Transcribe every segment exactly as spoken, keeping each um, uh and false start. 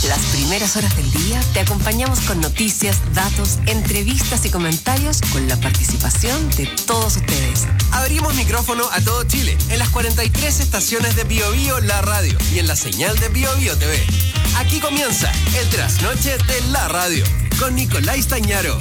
Las primeras horas del día te acompañamos con noticias, datos, entrevistas y comentarios con la participación de todos ustedes. Abrimos micrófono a todo Chile en las cuarenta y tres estaciones de Bio Bio La Radio y en la señal de Bio Bio T V. Aquí comienza el trasnoche de la radio con Nicolás Stañaro.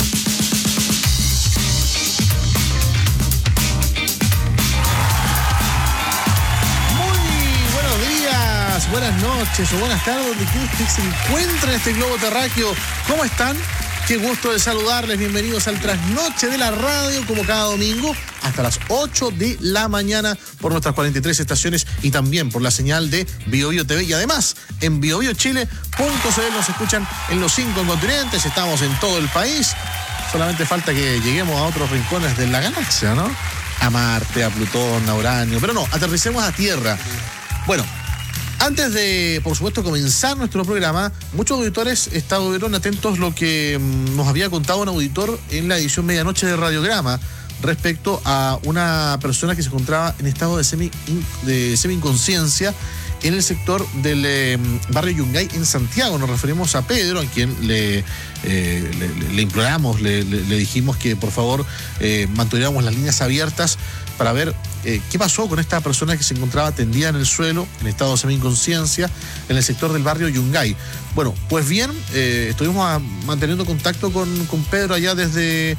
Buenas noches o buenas tardes, donde quiera que usted se encuentre en este globo terráqueo. ¿Cómo están? Qué gusto de saludarles. Bienvenidos al Trasnoche de la Radio, como cada domingo, hasta las ocho de la mañana por nuestras cuarenta y tres estaciones y también por la señal de Bio Bio T V. Y además, en bio bio chile punto c l nos escuchan en los cinco continentes, estamos en todo el país. Solamente falta que lleguemos a otros rincones de la galaxia, ¿no? A Marte, a Plutón, a Uranio. Pero no, aterricemos a Tierra. Bueno, antes de, por supuesto, comenzar nuestro programa, muchos auditores estuvieron atentos a lo que nos había contado un auditor en la edición Medianoche de Radiograma respecto a una persona que se encontraba en estado de semi de semi-inconsciencia en el sector del eh, barrio Yungay en Santiago. Nos referimos a Pedro, a quien le, eh, le, le imploramos, le, le, le dijimos que por favor eh, mantuviéramos las líneas abiertas para ver eh, qué pasó con esta persona que se encontraba tendida en el suelo, en estado de semi-inconsciencia, en el sector del barrio Yungay. Bueno, pues bien, eh, estuvimos a, manteniendo contacto con, con Pedro allá desde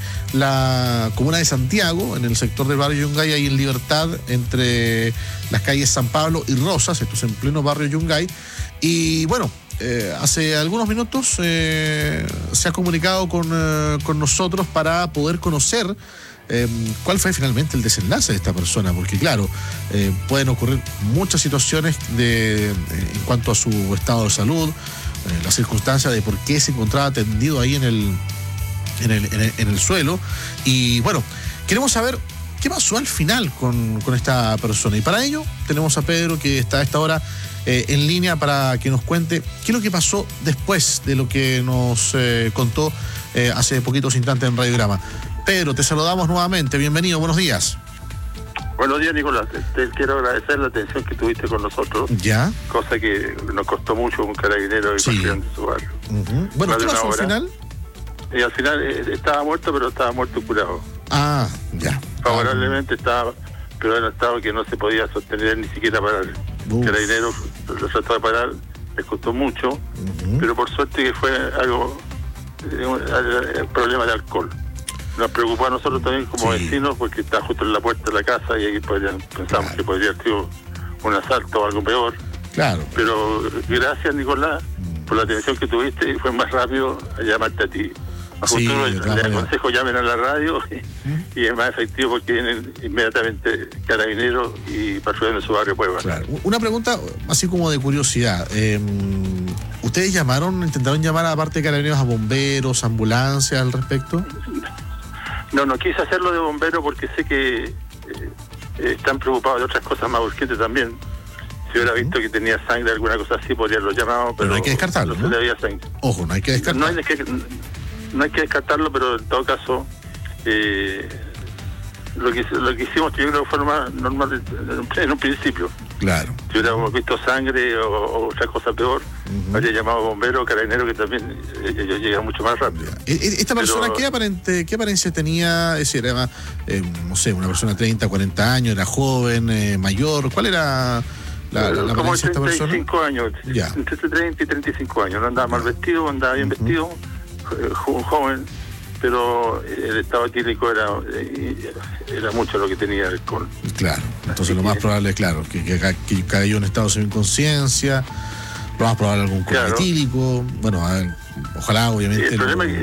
la comuna de Santiago, en el sector del barrio Yungay, ahí en Libertad, entre las calles San Pablo y Rosas, esto es en pleno barrio Yungay. Y bueno, eh, hace algunos minutos eh, se ha comunicado con, eh, con nosotros para poder conocer Eh, cuál fue finalmente el desenlace de esta persona, porque claro, eh, pueden ocurrir muchas situaciones de, eh, en cuanto a su estado de salud, eh, la circunstancia de por qué se encontraba tendido ahí en el, en el, en el, en el suelo. Y bueno, queremos saber qué pasó al final con, con esta persona, y para ello tenemos a Pedro, que está a esta hora eh, en línea para que nos cuente qué es lo que pasó después de lo que nos eh, contó eh, hace poquitos instantes en Radiograma. Pedro, te saludamos nuevamente. Bienvenido, buenos días. Buenos días, Nicolás. Te quiero agradecer la atención que tuviste con nosotros. Ya. Cosa que nos costó mucho un carabinero y sí. de su barrio. Uh-huh. Bueno, ¿qué pasó al final? Y al final eh, estaba muerto, pero estaba muerto curado. Ah, ya. Favorablemente estaba, pero en un estado que no se podía sostener ni siquiera parar. El carabinero lo trató de parar, les costó mucho, uh-huh. pero por suerte que fue algo, eh, un problema de alcohol. Nos preocupó a nosotros también como sí. vecinos, porque está justo en la puerta de la casa y ahí podrían, pensamos claro. que podría haber sido un asalto o algo peor. Claro. Pero gracias, Nicolás, mm. por la atención que tuviste, y fue más rápido a llamarte a ti. A sí, futuro les aconsejo llamen a la radio ¿Mm? y es más efectivo porque vienen inmediatamente carabineros y patrullan en su barrio Puebla. Claro. Una pregunta así como de curiosidad. Eh, ¿Ustedes llamaron, intentaron llamar aparte de carabineros a bomberos, ambulancias al respecto? No, no quise hacerlo de bombero porque sé que eh, están preocupados de otras cosas más urgentes también. Si hubiera visto que tenía sangre, alguna cosa así, podría haberlo llamado, pero, pero no hay que descartarlo, no, ¿no? Se le había sangre. Ojo, no hay que descartarlo. No hay que, no hay que descartarlo, pero en todo caso, eh, lo que lo que hicimos yo creo que fue lo más normal en un principio. Claro. Si hubiéramos visto sangre o, o otra cosa peor, uh-huh. habría llamado bombero o carabinero, que también ellos llegan mucho más rápido. ¿Esta persona Pero, qué aparente qué apariencia tenía? Es decir, era, eh, no sé, una persona de treinta, cuarenta años, era joven, eh, mayor. ¿Cuál era la, la, la apariencia de esta persona? treinta y cinco años, ya. Entre treinta y treinta y cinco años. No andaba mal vestido, andaba bien uh-huh. vestido, un joven, pero el estado etílico era era mucho lo que tenía el alcohol. Claro, entonces lo más probable es, claro, que, que, que cayó en estado de semi-inconsciencia, lo más probable algún coma claro. etílico, bueno, a ver, ojalá obviamente... Sí, el, problema no... que,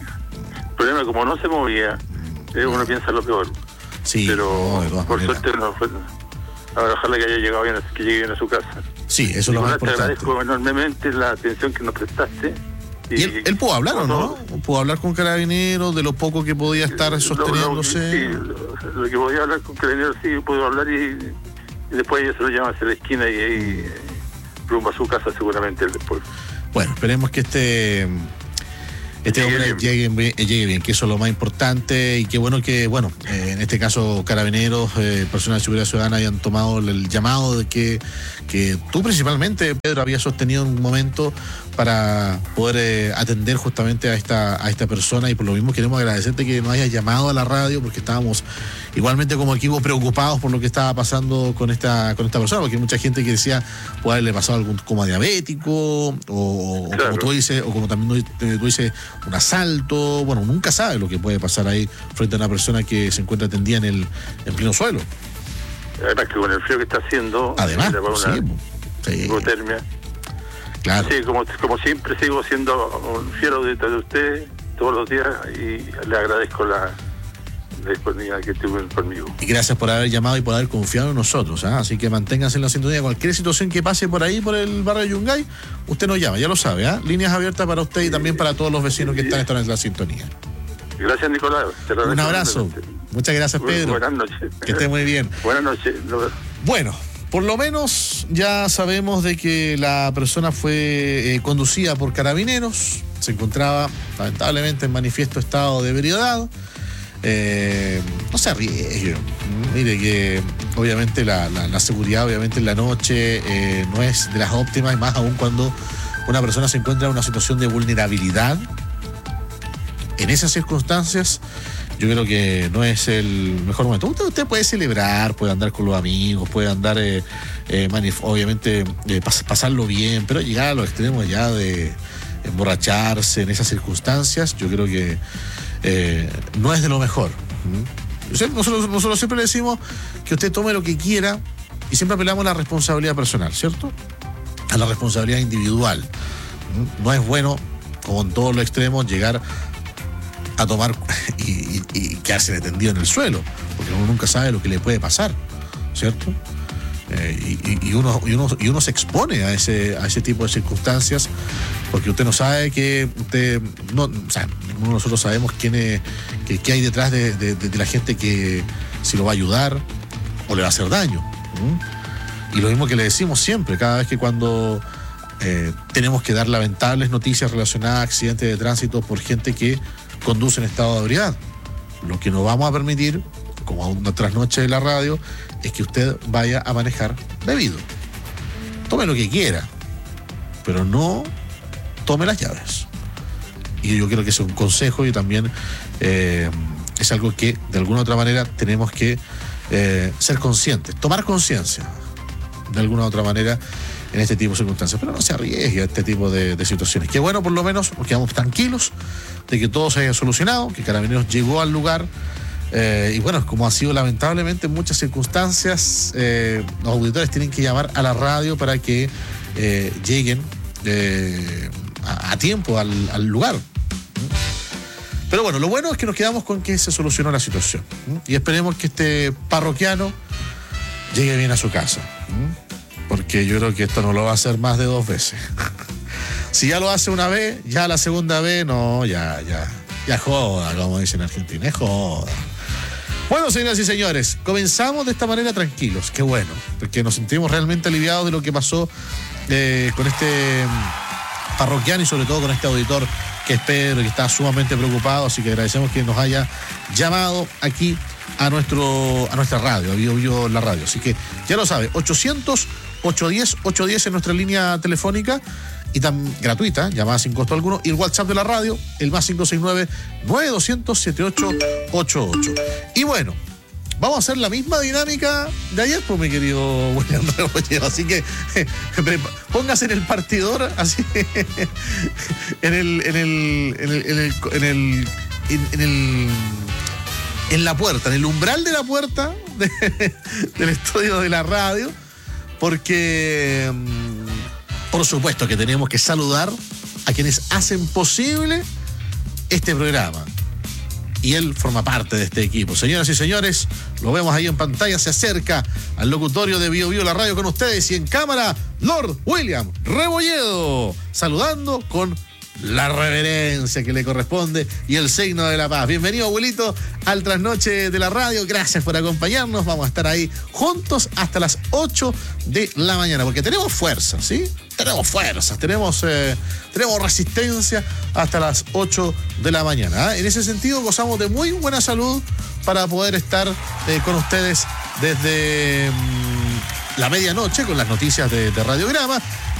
el problema como no se movía, eh, uno piensa lo peor, sí, pero no, por maneras. suerte no fue... Ahora, ojalá que haya llegado bien, que llegue bien a su casa. Sí, eso es lo más importante. Te agradezco enormemente la atención que nos prestaste. ¿Y él, él pudo hablar o no? ¿Pudo hablar con carabineros de lo poco que podía estar sosteniéndose? Lo, lo, sí, lo, lo que podía hablar con carabineros sí, pudo hablar y, y después ella se lo llama hacia la esquina y ahí eh, rumbo a su casa seguramente él después. Bueno, esperemos que este este hombre llegue bien, llegue bien, que eso es lo más importante, y qué bueno que, bueno, eh, en este caso Carabineros, eh, personas de seguridad ciudadana hayan tomado el llamado de que, que tú principalmente, Pedro, habías sostenido en un momento para poder eh, atender justamente a esta, a esta persona, y por lo mismo queremos agradecerte que nos hayas llamado a la radio, porque estábamos igualmente como equipo preocupados por lo que estaba pasando con esta, con esta persona, porque hay mucha gente que decía puede haberle pasado algún coma diabético, o, o claro. como tú dices, o como también tú dices, un asalto. Bueno, nunca sabe lo que puede pasar ahí frente a una persona que se encuentra tendida en el en pleno suelo. Además que con el frío que está haciendo, además, una sí, sí. hipotermia. Claro. Sí, como, como siempre sigo siendo un fiel auditor de usted todos los días, y le agradezco la, la disponibilidad que tuve conmigo. Y gracias por haber llamado y por haber confiado en nosotros, ¿eh? Así que manténganse en la sintonía. Cualquier situación que pase por ahí, por el barrio de Yungay, usted nos llama, ya lo sabe, ¿eh? Líneas abiertas para usted y también para todos los vecinos que están en la sintonía. Gracias, Nicolás. Un abrazo. Muchas gracias, Pedro. Buenas noches. Que esté muy bien. Buenas noches. Bueno, por lo menos ya sabemos de que la persona fue eh, conducida por Carabineros, se encontraba lamentablemente en manifiesto estado de ebriedad. Eh, no se arriesgue. Mire que obviamente la, la, la seguridad obviamente en la noche eh, no es de las óptimas, y más aún cuando una persona se encuentra en una situación de vulnerabilidad. En esas circunstancias yo creo que no es el mejor momento. Usted, usted puede celebrar, puede andar con los amigos, puede andar eh, eh, manif- obviamente eh, pas- pasarlo bien, pero llegar a los extremos ya de emborracharse en esas circunstancias, yo creo que eh, no es de lo mejor. ¿Mm? Nosotros, nosotros siempre le decimos que usted tome lo que quiera, y siempre apelamos a la responsabilidad personal, ¿cierto? A la responsabilidad individual. ¿Mm? No es bueno, como en todos los extremos, llegar a tomar y, y, y quedarse tendido en el suelo, porque uno nunca sabe lo que le puede pasar, ¿cierto? Eh, y, y, uno, y, uno, y uno se expone a ese, a ese tipo de circunstancias, porque usted no sabe que usted, no, o sea, ninguno de nosotros sabemos quién es, qué, qué hay detrás de, de, de la gente que si lo va a ayudar o le va a hacer daño. ¿Mm? Y lo mismo que le decimos siempre, cada vez que cuando eh, tenemos que dar lamentables noticias relacionadas a accidentes de tránsito por gente que conduce en estado de ebriedad. Lo que no vamos a permitir, como a una trasnoche de la radio, es que usted vaya a manejar bebido. Tome lo que quiera, pero no tome las llaves. Y yo creo que es un consejo, y también eh, es algo que de alguna u otra manera tenemos que eh, ser conscientes, tomar conciencia de alguna u otra manera en este tipo de circunstancias, pero no se arriesgue a este tipo de, de situaciones. Que bueno, por lo menos nos quedamos tranquilos de que todo se haya solucionado, que Carabineros llegó al lugar, eh, y bueno, como ha sido lamentablemente en muchas circunstancias, eh, los auditores tienen que llamar a la radio para que eh, lleguen eh, a, a tiempo al, al lugar. Pero bueno, lo bueno es que nos quedamos con que se solucionó la situación, y esperemos que este parroquiano llegue bien a su casa, porque yo creo que esto no lo va a hacer más de dos veces. Si ya lo hace una vez, ya la segunda vez, no, ya, ya, ya joda, como dicen en Argentina, es joda. Bueno, señoras y señores, comenzamos de esta manera tranquilos, qué bueno, porque nos sentimos realmente aliviados de lo que pasó eh, con este parroquiano, y sobre todo con este auditor que es Pedro, que está sumamente preocupado, así que agradecemos que nos haya llamado aquí a nuestro a nuestra radio, a Bio Bio la radio. Así que ya lo sabe, ochocientos, ochocientos diez, ochocientos diez en nuestra línea telefónica, y tan gratuita, llamada sin costo alguno, y el WhatsApp de la radio, el más cinco seis nueve, nueve dos cero cero, siete ocho ocho ocho. Y bueno, vamos a hacer la misma dinámica de ayer, pues, mi querido William Rebolledo. Así que eh, póngase en el partidor, así, en el, en el, en el, en el, en el, en, en el en la puerta, en el umbral de la puerta de, del estudio de la radio, porque por supuesto que tenemos que saludar a quienes hacen posible este programa, y él forma parte de este equipo. Señoras y señores, lo vemos ahí en pantalla, se acerca al locutorio de Bio Bio la radio con ustedes, y en cámara, Lord William Rebolledo, saludando con la reverencia que le corresponde y el signo de la paz. Bienvenido, abuelito, al Trasnoche de la Radio. Gracias por acompañarnos. Vamos a estar ahí juntos hasta las ocho de la mañana, porque tenemos fuerza, ¿sí? Tenemos fuerzas, tenemos, eh, tenemos resistencia hasta las ocho de la mañana. ¿eh? En ese sentido, gozamos de muy buena salud para poder estar eh, con ustedes desde mmm, la medianoche con las noticias de, de Radiograma